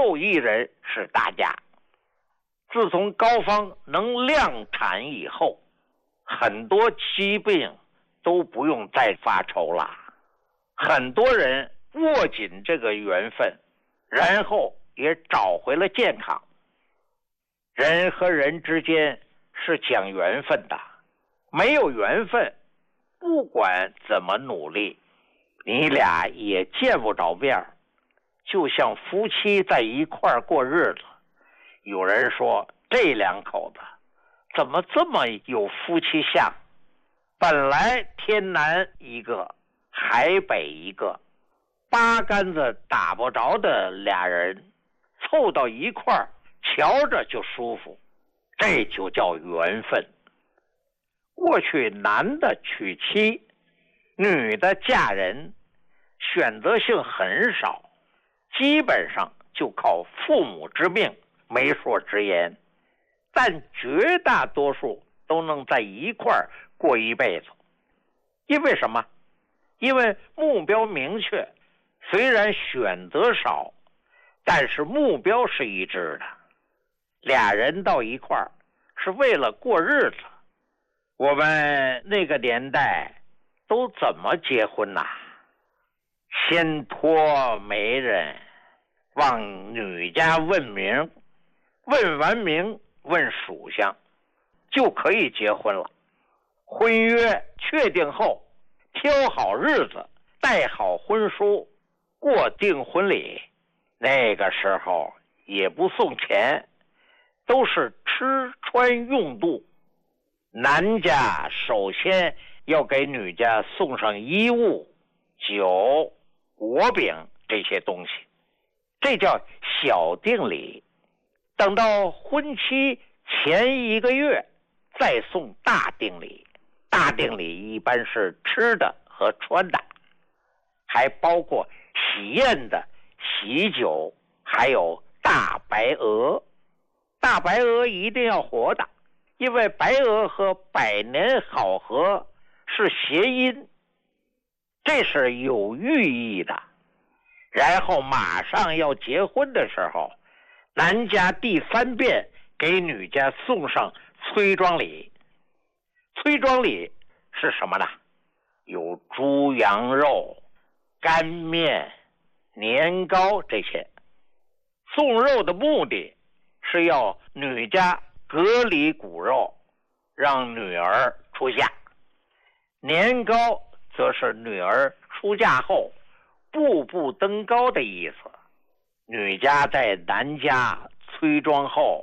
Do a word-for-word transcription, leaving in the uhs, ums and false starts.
后一人是大家。自从高方能量产以后，很多疾病都不用再发愁了。很多人握紧这个缘分，然后也找回了健康。人和人之间是讲缘分的，没有缘分，不管怎么努力，你俩也见不着面儿。就像夫妻在一块儿过日子，有人说这两口子怎么这么有夫妻相？本来天南一个，海北一个，八竿子打不着的俩人，凑到一块儿，瞧着就舒服，这就叫缘分。过去男的娶妻，女的嫁人，选择性很少，基本上就靠父母之命、媒妁之言，但绝大多数都能在一块儿过一辈子。因为什么？因为目标明确，虽然选择少，但是目标是一致的。俩人到一块儿是为了过日子。我们那个年代都怎么结婚呐？先托媒人往女家问名，问完名问属相，就可以结婚了。婚约确定后，挑好日子，带好婚书，过订婚礼。那个时候也不送钱，都是吃穿用度。男家首先要给女家送上衣物、酒、果饼这些东西，这叫小定礼。等到婚期前一个月再送大定礼。大定礼一般是吃的和穿的，还包括喜宴的喜酒，还有大白鹅。大白鹅一定要活的，因为白鹅和百年好合是谐音，这是有寓意的。然后马上要结婚的时候，男家第三遍给女家送上催妆礼。催妆礼是什么呢？有猪羊肉、干面、年糕这些。送肉的目的是要女家隔离骨肉，让女儿出嫁。年糕则是女儿出嫁后步步登高的意思。女家在男家催妆后，